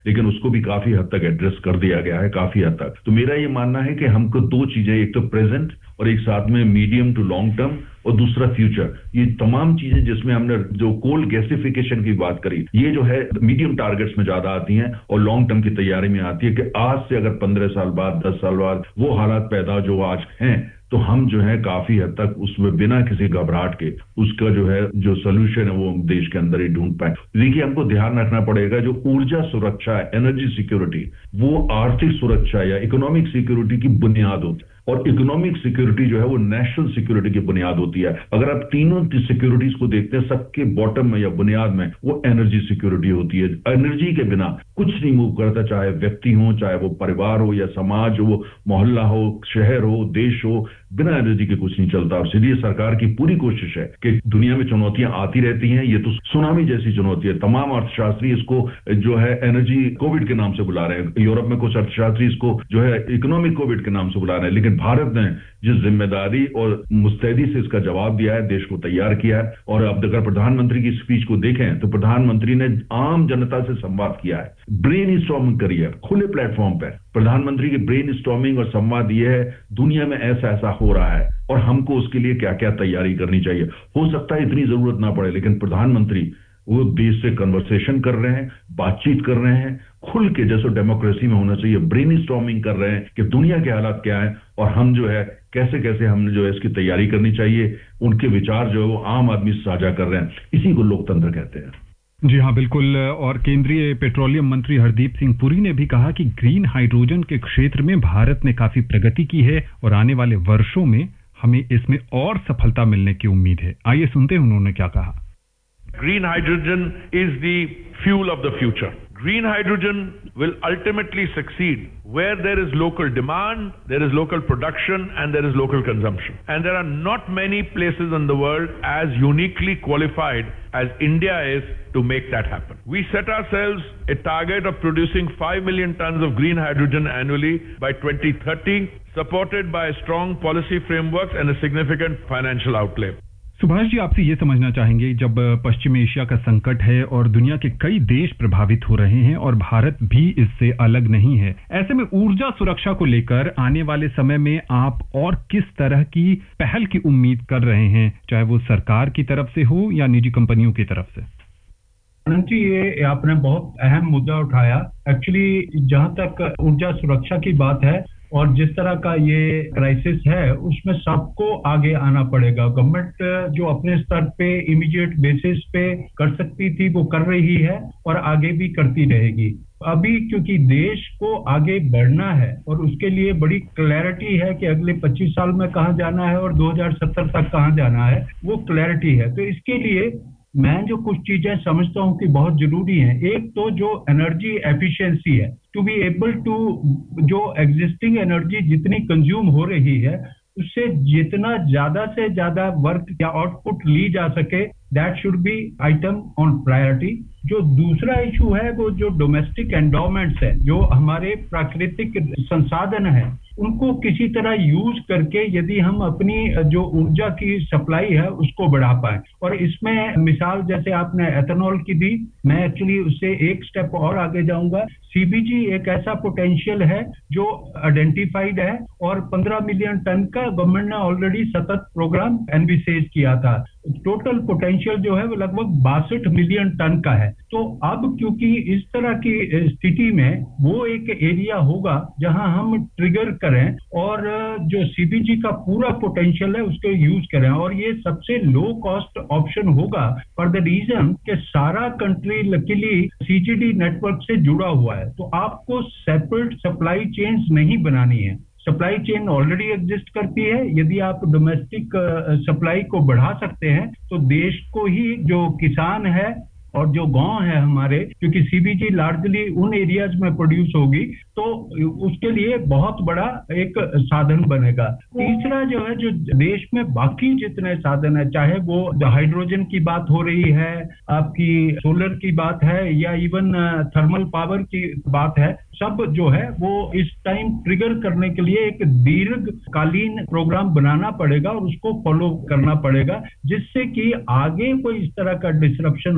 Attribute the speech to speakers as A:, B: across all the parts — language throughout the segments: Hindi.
A: लेकिन उसको भी काफी हद तक एड्रेस कर दिया गया है, काफी हद तक। तो मेरा ये मानना है कि हमको दो चीजें, एक तो प्रेजेंट और एक साथ में मीडियम टू लॉन्ग टर्म और दूसरा फ्यूचर, ये तमाम चीजें जिसमें हमने जो कोल गैसिफिकेशन की बात करी, ये जो है मीडियम टारगेट्स में ज्यादा आती हैं और लॉन्ग टर्म की तैयारी में आती है कि आज से अगर 15 साल बाद, 10 साल बाद वो हालात पैदा जो आज हैं, तो हम जो है काफी हद तक उसमें बिना किसी घबराहट के उसका जो है जो सोल्यूशन है वो देश के अंदर ही ढूंढ पाए। देखिए, हमको ध्यान रखना पड़ेगा, जो ऊर्जा सुरक्षा है, एनर्जी सिक्योरिटी, वो आर्थिक सुरक्षा या इकोनॉमिक सिक्योरिटी की बुनियाद होती है, और इकोनॉमिक सिक्योरिटी जो है वो नेशनल सिक्योरिटी की बुनियाद होती है। अगर आप तीनों की सिक्योरिटीज को देखते हैं, सबके बॉटम में या बुनियाद में वो एनर्जी सिक्योरिटी होती है। एनर्जी के बिना कुछ नहीं मूव करता, चाहे व्यक्ति हो, चाहे वो परिवार हो या समाज हो, मोहल्ला हो, शहर हो, देश हो, बिना एनर्जी के कुछ नहीं चलता। और इसलिए सरकार की पूरी कोशिश है कि दुनिया में चुनौतियां आती रहती हैं, ये तो सुनामी जैसी चुनौती है। तमाम अर्थशास्त्री इसको जो है एनर्जी कोविड के नाम से बुला रहे हैं, यूरोप में कुछ अर्थशास्त्री इसको जो है इकोनॉमिक कोविड के नाम से बुला रहे हैं, लेकिन भारत ने जिस जिम्मेदारी और मुस्तैदी से इसका जवाब दिया है, देश को तैयार किया है। और अब अगर प्रधानमंत्री की स्पीच को देखें तो प्रधानमंत्री ने आम जनता से संवाद किया है, ब्रेन स्टॉर्मिंग करी है खुले प्लेटफॉर्म पर। प्रधानमंत्री की ब्रेन स्टॉर्मिंग और संवाद ये है, दुनिया में ऐसा ऐसा हो रहा है और हमको उसके लिए क्या क्या तैयारी करनी चाहिए। हो सकता है इतनी जरूरत ना पड़े, लेकिन प्रधानमंत्री वो देश से कन्वर्सेशन कर रहे हैं, बातचीत कर रहे हैं, खुल के, जैसे डेमोक्रेसी में होना चाहिए, ब्रेन स्टॉर्मिंग कर रहे हैं कि दुनिया के हालात क्या है और हम जो है कैसे कैसे हमने जो है इसकी तैयारी करनी चाहिए। उनके विचार जो है वो आम आदमी से साझा कर रहे हैं, इसी को लोकतंत्र कहते हैं।
B: जी हाँ, बिल्कुल। और केंद्रीय पेट्रोलियम मंत्री हरदीप सिंह पुरी ने भी कहा कि ग्रीन हाइड्रोजन के क्षेत्र में भारत ने काफी प्रगति की है और आने वाले वर्षों में हमें इसमें और सफलता मिलने की उम्मीद है। आइए सुनते हैं उन्होंने क्या कहा।
C: Green hydrogen is the fuel of the future. Green hydrogen will ultimately succeed where there is local demand, there is local production, and there is local consumption. And there are not many places in the world as uniquely qualified as India is to make that happen. We set ourselves a target of producing 5 million tons of green hydrogen annually by 2030, supported by strong policy frameworks and a significant financial outlay.
B: Subhash ji, आपसे ये समझना चाहेंगे, जब पश्चिमी एशिया का संकट है और दुनिया के कई देश प्रभावित हो रहे हैं और भारत भी इससे अलग नहीं है, ऐसे में ऊर्जा सुरक्षा को लेकर आने वाले समय में आप और किस तरह की पहल की उम्मीद कर रहे हैं, चाहे वो सरकार की तरफ से हो या निजी कंपनियों की तरफ से?
D: जी, ये आपने बहुत अहम मुद्दा उठाया। एक्चुअली जहां तक ऊर्जा सुरक्षा की बात है और जिस तरह का ये क्राइसिस है, उसमें सबको आगे आना पड़ेगा। गवर्नमेंट जो अपने स्तर पे इमीडिएट बेसिस पे कर सकती थी वो कर रही है और आगे भी करती रहेगी। अभी क्योंकि देश को आगे बढ़ना है और उसके लिए बड़ी क्लैरिटी है कि अगले 25 साल में कहाँ जाना है और 2070 तक कहाँ जाना है, वो क्लैरिटी है। तो इसके लिए मैं जो कुछ चीजें समझता हूँ कि बहुत जरूरी हैं, एक तो जो एनर्जी एफिशिएंसी है, टू बी एबल टू, जो एग्जिस्टिंग एनर्जी जितनी कंज्यूम हो रही है उससे जितना ज्यादा से ज्यादा वर्क या आउटपुट ली जा सके, that should be item on priority. जो दूसरा इशू है वो जो डोमेस्टिक एंडोमेंट्स है, जो हमारे प्राकृतिक संसाधन है, उनको किसी तरह यूज करके यदि हम अपनी जो ऊर्जा की सप्लाई है उसको बढ़ा पाए। और इसमें मिसाल जैसे आपने एथेनॉल की दी, मैं एक्चुअली उससे एक स्टेप और आगे जाऊंगा। सीबीजी एक ऐसा पोटेंशियल है जो आइडेंटिफाइड है और 15 मिलियन टन का गवर्नमेंट ने ऑलरेडी सतत प्रोग्राम एनविसेज किया था। टोटल पोटेंशियल जो है वो लगभग 62 मिलियन टन का है। तो अब क्योंकि इस तरह की स्थिति में वो एक एरिया होगा जहां हम ट्रिगर करें और जो सीबीजी का पूरा पोटेंशियल है उसको यूज करें, और ये सबसे लो कॉस्ट ऑप्शन होगा फॉर द रीजन कि सारा कंट्री लकीली सीजीडी नेटवर्क से जुड़ा हुआ है। तो आपको सेपरेट सप्लाई चेन्स नहीं बनानी है, सप्लाई चेन ऑलरेडी एग्जिस्ट करती है। यदि आप डोमेस्टिक सप्लाई को बढ़ा सकते हैं तो देश को ही, जो किसान है और जो गांव है हमारे, क्योंकि सीबीजी लार्जली उन एरियाज में प्रोड्यूस होगी, तो उसके लिए बहुत बड़ा एक साधन बनेगा। तीसरा जो है, जो देश में बाकी जितने साधन है, चाहे वो हाइड्रोजन की बात हो रही है, आपकी सोलर की बात है या इवन थर्मल पावर की बात है, सब जो है वो इस टाइम ट्रिगर करने के लिए एक दीर्घकालीन प्रोग्राम बनाना पड़ेगा और उसको फॉलो करना पड़ेगा, जिससे कि आगे कोई इस तरह का डिसरप्शन आता है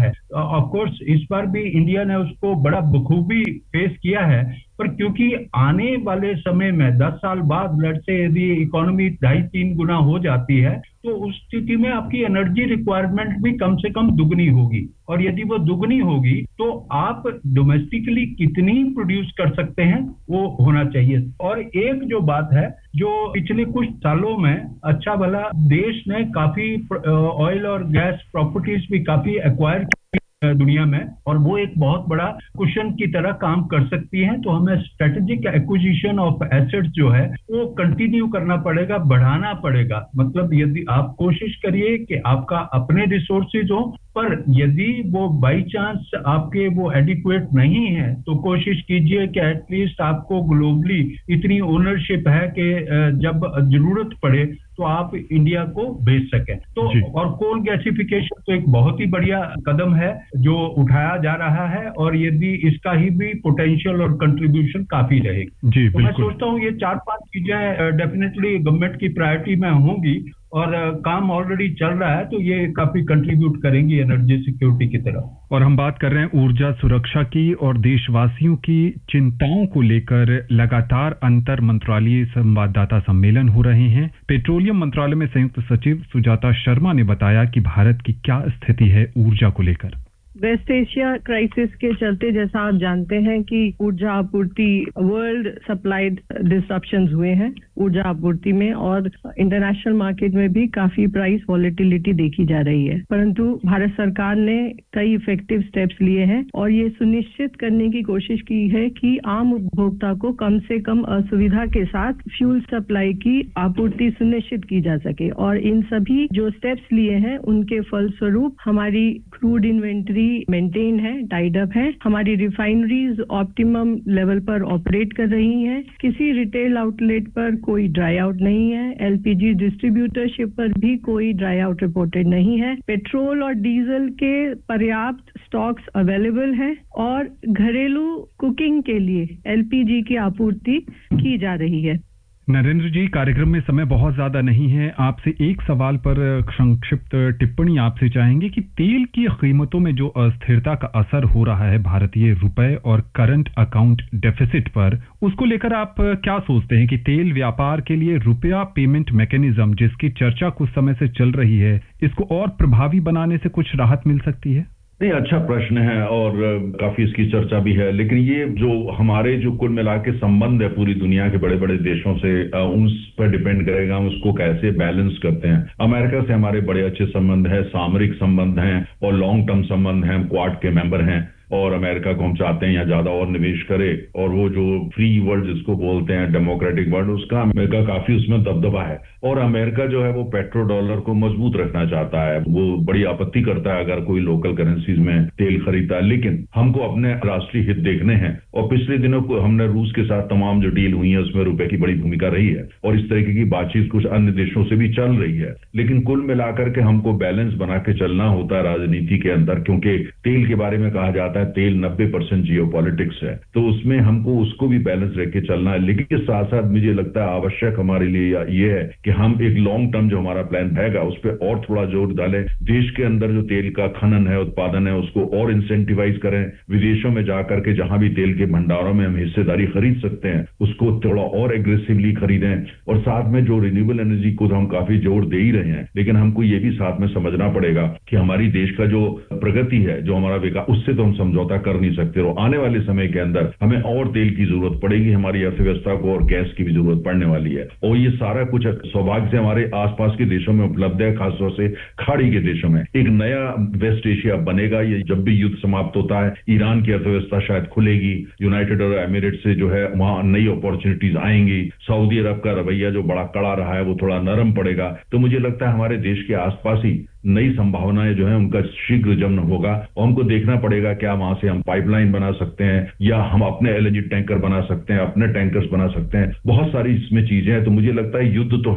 D: है। ऑफ कोर्स इस बार भी इंडिया ने उसको बड़ा बखूबी फेस किया है, पर क्योंकि आने वाले समय में 10 साल बाद लड़ से यदि इकोनॉमी 2.5-3 गुना हो जाती है तो उस स्थिति में आपकी एनर्जी रिक्वायरमेंट भी कम से कम दुगनी होगी, और यदि वो दुगनी होगी तो आप डोमेस्टिकली कितनी प्रोड्यूस कर सकते हैं वो होना चाहिए। और एक जो बात है जो पिछले कुछ सालों में अच्छा भला देश ने काफी ऑयल और गैस प्रॉपर्टीज भी काफी एक्वायर दुनिया में, और वो एक बहुत बड़ा कुशन की तरह काम कर सकती है। तो हमें स्ट्रेटेजिक एक्विजिशन ऑफ एसेट्स जो है वो कंटिन्यू करना पड़ेगा, बढ़ाना पड़ेगा। मतलब यदि आप कोशिश करिए कि आपका अपने रिसोर्सेज हो, पर यदि वो बाई चांस आपके वो एडिक्वेट नहीं है तो कोशिश कीजिए कि एटलीस्ट आपको ग्लोबली इतनी ओनरशिप है कि जब जरूरत पड़े तो आप इंडिया को भेज सकें। तो और कोल गैसिफिकेशन तो एक बहुत ही बढ़िया कदम है जो उठाया जा रहा है, और यदि इसका ही भी पोटेंशियल और कंट्रीब्यूशन काफी रहेगी। तो मैं सोचता हूँ ये 4-5 चीजें डेफिनेटली गवर्नमेंट की प्रायोरिटी में होंगी, और काम ऑलरेडी चल रहा है, तो ये काफी कंट्रीब्यूट करेंगी एनर्जी सिक्योरिटी की तरफ।
B: और हम बात कर रहे हैं ऊर्जा सुरक्षा की, और देशवासियों की चिंताओं को लेकर लगातार अंतर मंत्रालयीय संवाददाता सम्मेलन हो रहे हैं। पेट्रोलियम मंत्रालय में संयुक्त सचिव सुजाता शर्मा ने बताया कि भारत की क्या स्थिति है ऊर्जा को लेकर।
E: वेस्ट एशिया क्राइसिस के चलते जैसा आप जानते हैं कि ऊर्जा आपूर्ति वर्ल्ड सप्लाइड डिसरप्शंस हुए हैं ऊर्जा आपूर्ति में, और इंटरनेशनल मार्केट में भी काफी प्राइस वॉलेटिलिटी देखी जा रही है। परंतु भारत सरकार ने कई इफेक्टिव स्टेप्स लिए हैं और ये सुनिश्चित करने की कोशिश की है कि आम उपभोक्ता को कम से कम असुविधा के साथ फ्यूल सप्लाई की आपूर्ति सुनिश्चित की जा सके। और इन सभी जो स्टेप्स लिए हैं उनके फलस्वरूप हमारी क्रूड इन्वेंट्री मेंटेन है, टाइड अप है, हमारी रिफाइनरीज ऑप्टिमम लेवल पर ऑपरेट कर रही हैं, किसी रिटेल आउटलेट पर कोई ड्राई आउट नहीं है, एलपीजी डिस्ट्रीब्यूटरशिप पर भी कोई ड्राई आउट रिपोर्टेड नहीं है, पेट्रोल और डीजल के पर्याप्त स्टॉक्स अवेलेबल हैं, और घरेलू कुकिंग के लिए एलपीजी की आपूर्ति की जा रही है।
B: नरेंद्र जी, कार्यक्रम में समय बहुत ज्यादा नहीं है, आपसे एक सवाल पर संक्षिप्त टिप्पणी आपसे चाहेंगे कि तेल की कीमतों में जो अस्थिरता का असर हो रहा है भारतीय रुपए और करंट अकाउंट डेफिसिट पर, उसको लेकर आप क्या सोचते हैं कि तेल व्यापार के लिए रुपया पेमेंट मैकेनिज्म जिसकी चर्चा कुछ समय से चल रही है, इसको और प्रभावी बनाने से कुछ राहत मिल सकती है?
A: नहीं, अच्छा प्रश्न है और काफी इसकी चर्चा भी है, लेकिन ये जो हमारे जो कुल मिला के संबंध है पूरी दुनिया के बड़े बड़े देशों से, उन पर डिपेंड करेगा हम उसको कैसे बैलेंस करते हैं। अमेरिका से हमारे बड़े अच्छे संबंध है, सामरिक संबंध हैं और लॉन्ग टर्म संबंध हैं, हम क्वाड के मेंबर हैं, और अमेरिका को हम चाहते हैं यहाँ ज्यादा और निवेश करे, और वो जो फ्री वर्ल्ड जिसको बोलते हैं, डेमोक्रेटिक वर्ल्ड, उसका अमेरिका काफी उसमें दबदबा है। और अमेरिका जो है वो पेट्रो डॉलर को मजबूत रखना चाहता है, वो बड़ी आपत्ति करता है अगर कोई लोकल करेंसीज में तेल खरीदता है, लेकिन हमको अपने राष्ट्रीय हित देखने हैं। और पिछले दिनों को हमने रूस के साथ तमाम जो डील हुई है उसमें रुपए की बड़ी भूमिका रही है, और इस तरीके की बातचीत कुछ अन्य देशों से भी चल रही है। लेकिन कुल मिलाकर के हमको बैलेंस बना के चलना होता है राजनीति के अंदर, क्योंकि तेल के बारे में कहा जाता है तेल 90% जियोपॉलिटिक्स है, तो उसमें हमको उसको भी बैलेंस रख के चलना है। लेकिन साथ साथ मुझे लगता है आवश्यक हमारे लिए ये है कि हम एक लॉन्ग टर्म जो हमारा प्लान रहेगा उस पर और थोड़ा जोर डालें। देश के अंदर जो तेल का खनन है, उत्पादन है, उसको और इंसेंटिवाइज करें। विदेशों में जाकर के जहां भी तेल के भंडारों में हम हिस्सेदारी खरीद सकते हैं उसको थोड़ा और एग्रेसिवली खरीदें। और साथ में जो रिन्यूएबल एनर्जी को हम काफी जोर दे ही रहे हैं, लेकिन हमको ये भी साथ में समझना पड़ेगा कि हमारी देश का जो प्रगति है, जो हमारा विकास, उससे तो हम समझौता कर नहीं सकते। और आने वाले समय के अंदर हमें और तेल की जरूरत पड़ेगी, हमारी अर्थव्यवस्था को और गैस की भी जरूरत पड़ने वाली है। और ये सारा कुछ सौभाग्य से हमारे आसपास के देशों में उपलब्ध है, खासतौर से खाड़ी के देशों में। एक नया वेस्ट एशिया बनेगा ये जब भी युद्ध समाप्त होता है। ईरान की अर्थव्यवस्था शायद खुलेगी, यूनाइटेड अरब एमिरेट से जो है वहां नई अपॉर्चुनिटीज आएंगी, सऊदी अरब का रवैया जो बड़ा कड़ा रहा है वो थोड़ा नरम पड़ेगा। तो मुझे लगता है हमारे देश के आसपास ही नई संभावनाएं जो है उनका शीघ्र जन्म होगा, और हमको देखना पड़ेगा क्या वहां से हम पाइपलाइन बना सकते हैं, या हम अपने एलएनजी टैंकर बना सकते हैं, अपने टैंकर्स बना सकते हैं। बहुत सारी इसमें चीजें हैं। तो मुझे लगता है युद्ध तो है,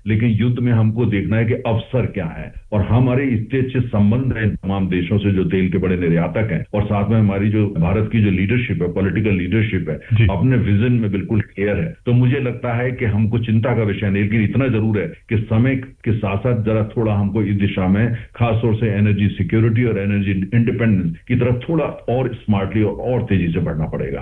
A: लेकिन युद्ध में हमको देखना है कि अवसर क्या है, और हमारे इतने अच्छे संबंध हैं तमाम देशों से जो तेल के बड़े निर्यातक हैं, और साथ में हमारी जो भारत की जो लीडरशिप है, पॉलिटिकल लीडरशिप है, अपने विजन में बिल्कुल क्लियर है। तो मुझे लगता है कि हमको चिंता का विषय नहीं, लेकिन इतना जरूर है कि समय के साथ साथ जरा थोड़ा हमको इस दिशा में खासतौर से एनर्जी सिक्योरिटी और एनर्जी इंडिपेंडेंस की तरफ थोड़ा और स्मार्टली और तेजी से बढ़ना पड़ेगा।